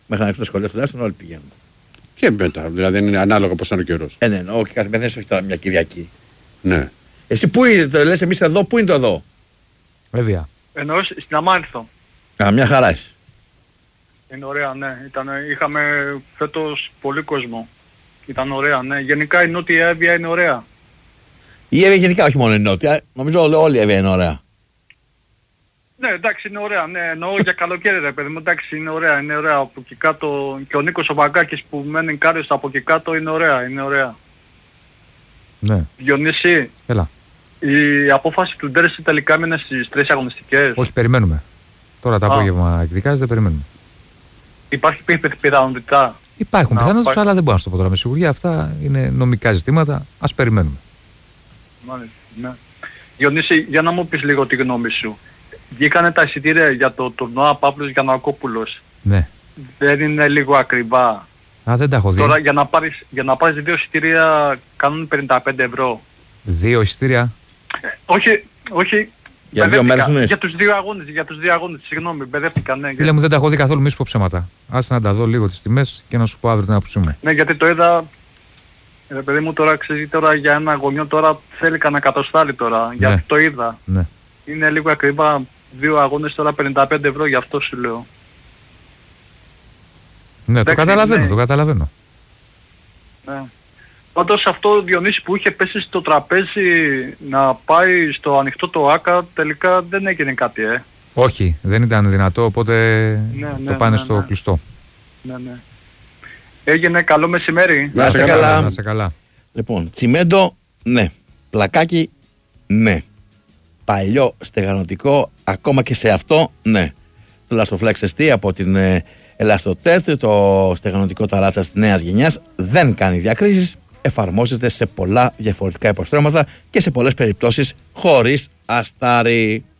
Μέχρι να έρθει το σχολείο τουλάχιστον όλοι πηγαίνουν. Και μετά, δηλαδή είναι ανάλογα πώς είναι ο καιρός. Ναι, όχι καθημερινές, όχι τώρα μια Κυριακή. Ναι. Εσύ πού είναι, λες εμείς εδώ, πού είναι το εδώ? Βέβαια. Εννοώ στην Αμάνθο. Μια χαρά είσαι. Είναι ωραία, ναι. Είχαμε φέτος πολύ κόσμο. Ήταν ωραία, ναι. Γενικά η Νότια Εύβοια είναι ωραία. Η Εύβοια γενικά, όχι μόνο η Νότια. Νομίζω όλη η Εύβοια είναι ωραία. Ναι, εντάξει, είναι ωραία. Ναι, εννοώ για καλοκαίρι, ρε παιδί μου. Εντάξει, είναι ωραία. Είναι ωραία. Από εκεί κάτω και ο Νίκος ο Βαγκάκης που μένει κάριος από εκεί κάτω είναι ωραία. Είναι ωραία. Ναι. Διονύση, Έλα. η απόφαση του Ντέρση τελικά έμεινε στις 3 αγωνιστικές. Όχι, περιμένουμε. Τώρα το απόγευμα εκδικάζεται, περιμένουμε. Υπάρχει πιθανότητα. Υπάρχουν πιθανότητες, αλλά δεν μπορώ να σου το πω τώρα με σιγουριά. Αυτά είναι νομικά ζητήματα. Ας περιμένουμε. Μάλιστα, ναι. Διονύση, για να μου πεις λίγο τη γνώμη σου. Βγήκανε τα εισιτήρια για το τουρνουά Παύλος Γιαννακόπουλος. Ναι. Δεν είναι λίγο ακριβά? Α, δεν τα έχω δει. Τώρα για να πάρεις 2 εισιτήρια κάνουν 55 ευρώ. 2 εισιτήρια. Όχι. Για 2 μέρες εννοείς? Για τους δύο αγώνες, συγγνώμη, μπερδεύτηκα, ναι. Φίλε μου, δεν τα έχω δει καθόλου, μη σου πω ψέματα. Άσε να τα δω λίγο τις τιμές και να σου πω αύριο την άποψή μου. Ναι, γιατί το είδα, ρε παιδί μου, τώρα ξέρεις, τώρα για ένα γονιό τώρα θέλει κανένα εκατοστάρι τώρα, γιατί το είδα. Ναι. Είναι λίγο ακριβά, 2 αγώνες τώρα 55 ευρώ, γι' αυτό σου λέω. Ναι, εντάξει, το καταλαβαίνω. Ναι. Πάντως αυτό, Διονύση, που είχε πέσει στο τραπέζι να πάει στο ανοιχτό το ΆΚΑ, τελικά δεν έγινε κάτι, Όχι, δεν ήταν δυνατό, οπότε το πάνε στο κλειστό. Ναι. Έγινε καλό μεσημέρι. Να σε καλά. Λοιπόν, τσιμέντο, ναι. Πλακάκι, ναι. Παλιό στεγανοτικό, ακόμα και σε αυτό, ναι. Το Elastoflex ST από την Elastotet, το στεγανοτικό ταράτσα της νέας γενιάς, δεν κάνει διακρίσεις. Εφαρμόζεται σε πολλά διαφορετικά υποστρώματα και σε πολλές περιπτώσεις χωρίς αστάρι.